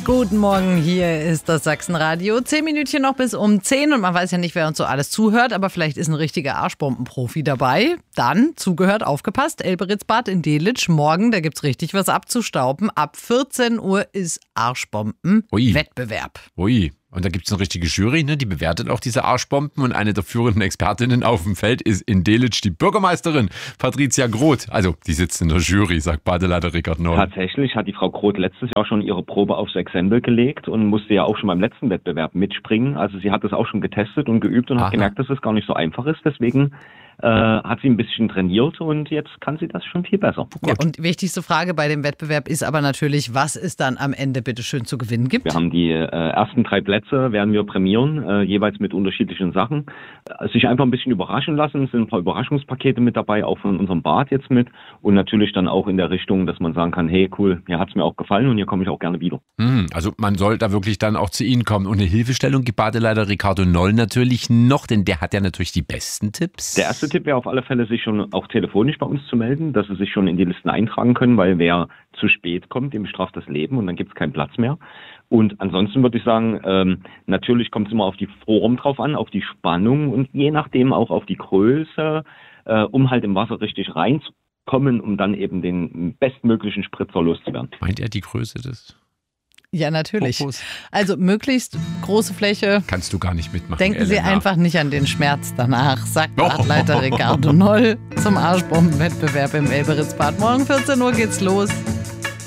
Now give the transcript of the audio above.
Guten Morgen, hier ist das Sachsenradio. 10 Minütchen noch bis um 10 und man weiß ja nicht, wer uns so alles zuhört, aber vielleicht ist ein richtiger Arschbombenprofi dabei. Dann, zugehört, aufgepasst, Elberitzbad in Delitzsch. Morgen, da gibt's richtig was abzustauben. Ab 14 Uhr ist Arschbomben-Wettbewerb. Ui. Und da gibt es eine richtige Jury, ne? Die bewertet auch diese Arschbomben. Und eine der führenden Expertinnen auf dem Feld ist in Delitzsch die Bürgermeisterin Patricia Groth. Also, die sitzt in der Jury, sagt Badeleiter Rickard Noll. Tatsächlich hat die Frau Groth letztes Jahr schon ihre Probe aufs Exempel gelegt und musste ja auch schon beim letzten Wettbewerb mitspringen. Also sie hat das auch schon getestet und geübt und hat gemerkt, dass es gar nicht so einfach ist. Deswegen hat sie ein bisschen trainiert und jetzt kann sie das schon viel besser. Ja, und wichtigste Frage bei dem Wettbewerb ist aber natürlich, was es dann am Ende bitteschön zu gewinnen gibt. Wir haben die ersten 3 Plätze, werden wir prämieren, jeweils mit unterschiedlichen Sachen. Sich einfach ein bisschen überraschen lassen, es sind ein paar Überraschungspakete mit dabei, auch von unserem Bad jetzt mit und natürlich dann auch in der Richtung, dass man sagen kann, hey cool, hier hat es mir auch gefallen und hier komme ich auch gerne wieder. Also man soll da wirklich dann auch zu Ihnen kommen und eine Hilfestellung gibt Badeleiter Ricardo Noll natürlich noch, denn der hat ja natürlich die besten Tipps. Der erste Tipp wäre auf alle Fälle, sich schon auch telefonisch bei uns zu melden, dass sie sich schon in die Listen eintragen können, weil wer zu spät kommt, dem bestraft das Leben und dann gibt es keinen Platz mehr. Und ansonsten würde ich sagen, natürlich kommt es immer auf die Form drauf an, auf die Spannung und je nachdem auch auf die Größe, um halt im Wasser richtig reinzukommen, um dann eben den bestmöglichen Spritzer loszuwerden. Meint er die Größe des? Ja, natürlich. Fokus. Also möglichst große Fläche. Kannst du gar nicht mitmachen. Denken Sie Elena. einfach nicht an den Schmerz danach, sagt Badeleiter Ricardo Noll zum Arschbombenwettbewerb im Elberitzbad. Morgen 14 Uhr geht's los.